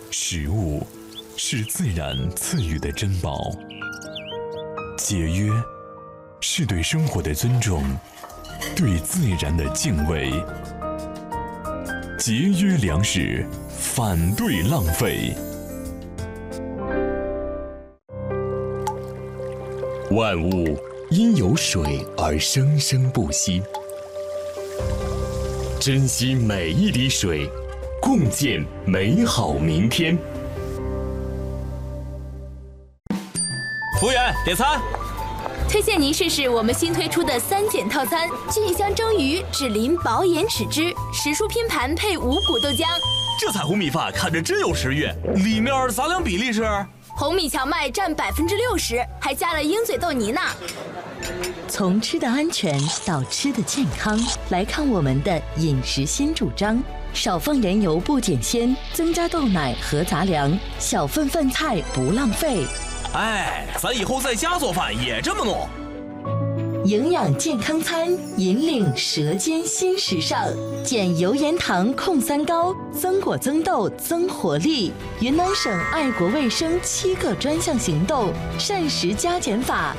食物是自然赐予的珍宝，节约是对生活的尊重，对自然的敬畏。节约粮食，反对浪费。万物因有水而生生不息，珍惜每一滴水，共建美好明天。 服务员，点餐。 推荐您试试我们新推出的3减套餐：菌香蒸鱼、脂淋薄盐豉汁、时蔬拼盘配五谷豆浆。 这彩虹米饭看着真有食欲，里面杂粮比例是？ 红米荞麦占60%，还加了鹰嘴豆泥呢。 从吃的安全到吃的健康，来看我们的饮食新主张：少放盐油不减鲜，增加豆奶和杂粮，小份饭菜不浪费。 哎，咱以后在家做饭也这么弄。 营养健康餐，引领舌尖新时尚，减油盐糖控3高，增果增豆增活力。云南省爱国卫生7个专项行动，膳食加减法，